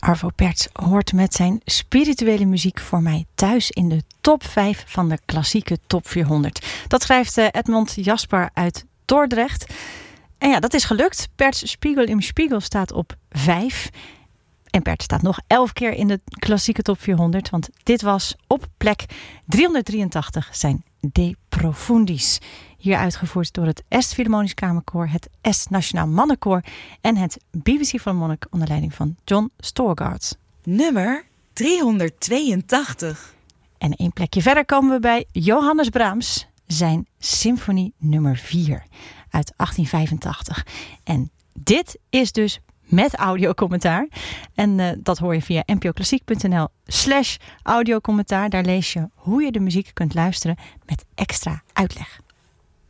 Arvo Pärt hoort met zijn spirituele muziek voor mij thuis in de top 5 van de klassieke top 400. Dat schrijft Edmond Jasper uit Dordrecht. En ja, dat is gelukt. Pärt's Spiegel im Spiegel staat op 5. En Pärt staat nog 11 keer in de klassieke top 400. Want dit was op plek 383 zijn De Profundis. Hier uitgevoerd door het Est Philharmonisch Kamerkoor, het Est Nationaal Mannenkoor en het BBC Philharmonic onder leiding van John Storgard. Nummer 382. En 1 plekje verder komen we bij Johannes Brahms, zijn symfonie nummer 4 uit 1885. En dit is dus met audiocommentaar. En dat hoor je via npoklassiek.nl/audiocommentaar. Daar lees je hoe je de muziek kunt luisteren met extra uitleg.